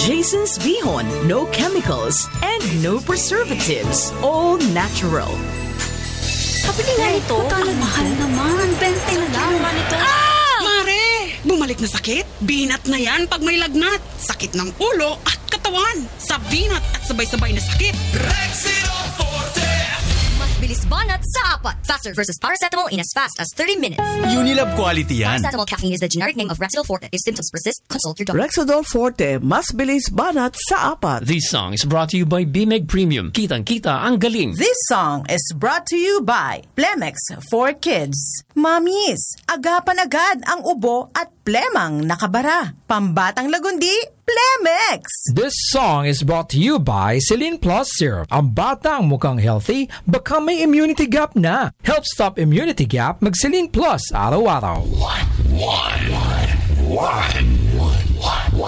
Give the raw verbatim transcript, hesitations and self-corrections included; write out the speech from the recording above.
Jason's Bihon, no chemicals and no preservatives. All natural. Kapili nga nito. Mahal naman. Bente na lang. Ah! Mare, bumalik na sakit? Binat na yan pag may lagnat. Sakit ng ulo at katawan. Sa binat at sabay-sabay na sakit. Rexidol Forte. Mas bilis banat sa apat. Faster versus paracetamol in as fast as thirty minutes. Unilab quality yan. Paracetamol caffeine is the generic name of Rexidol Forte. If symptoms persist, consult your doctor. Rexidol Forte, mas bilis banat sa apat. This song is brought to you by B-Meg Premium. Kitang-kita ang galing. This song is brought to you by Plemex for Kids. Mamis, agapan agad ang ubo at plemang nakabara. Pambatang lagundi, Plemex! This song is brought to you by Celine Plus Syrup. Ang bata ang mukhang healthy, baka may immunity gap na. Help stop immunity gap, mag Celine Plus araw-araw. One, one, one, one, one, one.